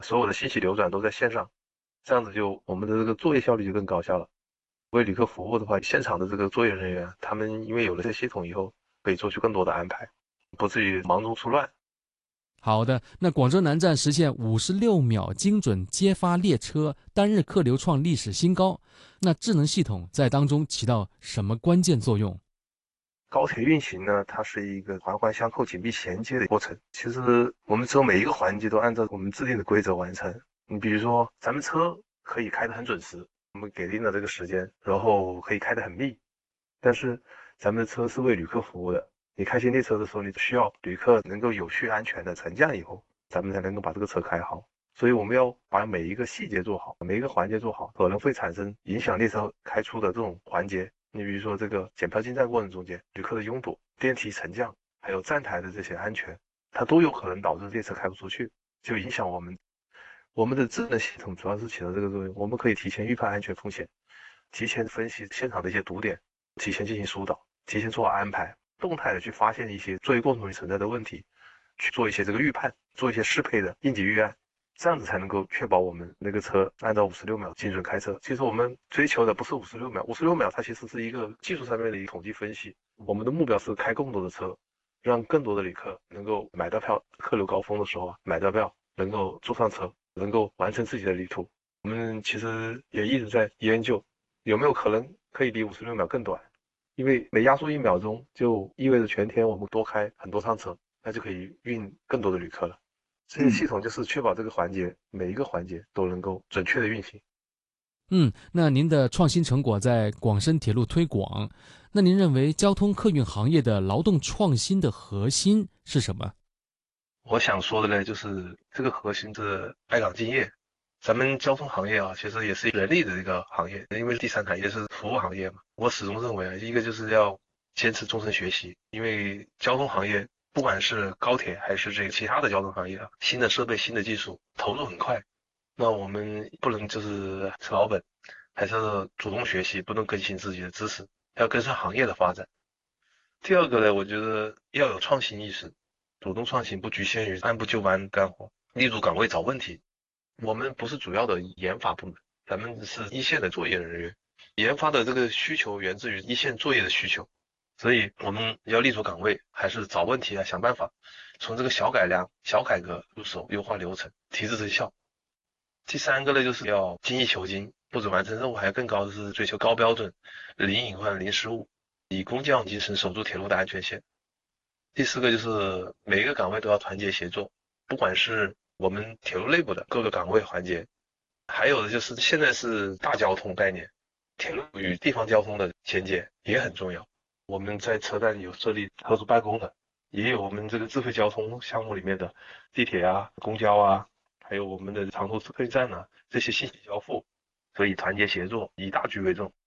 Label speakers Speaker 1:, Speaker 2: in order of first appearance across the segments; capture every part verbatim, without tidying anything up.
Speaker 1: 所有的信息流转都在线上，这样子就我们的这个作业效率就更高效了。为旅客服务的话，现场的这个作业人员，他们因为有了这个系统以后，可以做出更多的安排，不至于忙中出乱。
Speaker 2: 好的，那广州南站实现五十六秒精准揭发列车，单日客流创历史新高。那智能系统在当中起到什么关键作用？
Speaker 1: 高铁运行呢，它是一个环环相扣、紧密衔接的过程。其实我们只有每一个环节都按照我们制定的规则完成。你比如说，咱们车可以开得很准时，我们给定了这个时间，然后可以开得很密。但是咱们的车是为旅客服务的，你开行列车的时候，你需要旅客能够有序、安全的乘降以后，咱们才能够把这个车开好。所以我们要把每一个细节做好，每一个环节做好，可能会产生影响列车开出的这种环节。你比如说这个检票进站过程中间，旅客的拥堵、电梯沉降，还有站台的这些安全，它都有可能导致列车开不出去，就影响我们。我们的智能系统主要是起到这个作用，我们可以提前预判安全风险，提前分析现场的一些堵点，提前进行疏导，提前做好安排，动态的去发现一些作业过程中存在的问题，去做一些这个预判，做一些适配的应急预案，这样子才能够确保我们那个车按照五十六秒精准开车。其实我们追求的不是五十六秒，五十六秒它其实是一个技术上面的一个统计分析，我们的目标是开更多的车，让更多的旅客能够买到票，客流高峰的时候啊买到票，能够坐上车，能够完成自己的旅途。我们其实也一直在研究有没有可能可以比五十六秒更短，因为每压缩一秒钟就意味着全天我们多开很多趟车，那就可以运更多的旅客了。这些系统就是确保这个环节每一个环节都能够准确的运行。
Speaker 2: 嗯，那您的创新成果在广深铁路推广，那您认为交通客运行业的劳动创新的核心是什么？
Speaker 1: 我想说的呢，就是这个核心是爱岗敬业。咱们交通行业啊，其实也是人力的一个行业，因为第三产业是服务行业嘛。我始终认为啊，一个就是要坚持终身学习，因为交通行业不管是高铁还是这个其他的交通行业啊，新的设备、新的技术投入很快，那我们不能就是吃老本，还是主动学习，不能更新自己的知识，要跟上行业的发展。第二个呢，我觉得要有创新意识，主动创新，不局限于按部就班干活，立足岗位找问题。我们不是主要的研发部门，咱们是一线的作业人员，研发的这个需求源自于一线作业的需求，所以我们要立足岗位，还是找问题啊，想办法，从这个小改良、小改革入手，优化流程，提质增效。第三个呢，就是要精益求精，不止完成任务，还要更高的是追求高标准，零隐患、零失误，以工匠精神守住铁路的安全线。第四个就是每一个岗位都要团结协作，不管是我们铁路内部的各个岗位环节，还有的就是现在是大交通概念，铁路与地方交通的衔接也很重要。我们在车站有设立特殊办公的，也有我们这个智慧交通项目里面的地铁啊、公交啊，还有我们的长途客运站啊，这些信息交付，所以团结协作，以大局为重。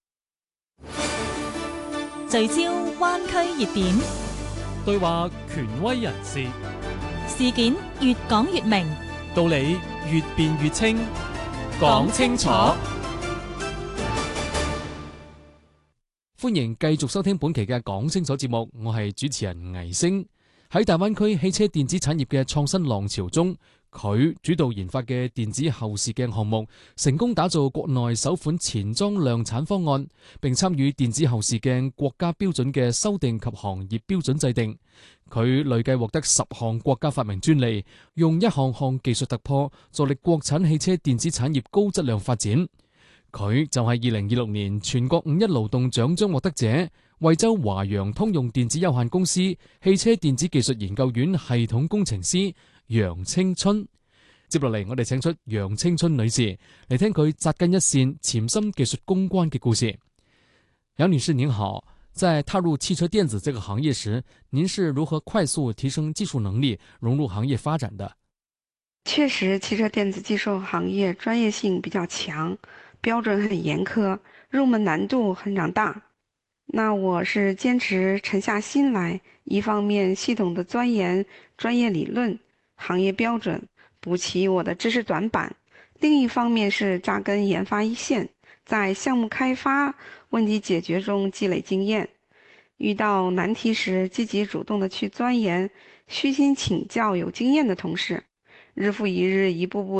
Speaker 3: 聚焦灣區熱點，
Speaker 4: 對話權威人士，
Speaker 3: 事件越講越明，
Speaker 4: 道理越辯越清，講清楚。
Speaker 2: 歡迎繼續收聽本期嘅講清楚節目，我係主持人倪星。喺大灣區汽車電子產業嘅創新浪潮中，佢主導研發嘅電子後視鏡項目，成功打造國內首款前裝量產方案，並參與電子後視鏡國家標準嘅修訂及行業標準制定。佢累計獲得十項國家發明專利，用一項項技術突破，助力國產汽車電子產業高質量發展。佢就係二零二六年全國五一勞動獎章獲得者，惠州華陽通用電子有限公司汽車電子技術研究院系統工程師楊青春。接落嚟，我哋請出楊青春女士嚟聽佢扎根一線潛心技術攻關嘅故事。楊女士您好，在踏入汽車電子這個行業時，您是如何快速提升技術能力，融入行業發展的？
Speaker 5: 確實，汽車電子技術行業專業性比較強，標準很嚴苛，入門難度很長大。那我是堅持沉下心來，一方面系統的鑽研專業理論、行業標準，補齊我的知識短板；另一方面是扎根研發一線，在項目開發、問題解決中積累經驗。遇到難題時，積極主動的去鑽研，虛心請教有經驗的同事，日復一日，一步步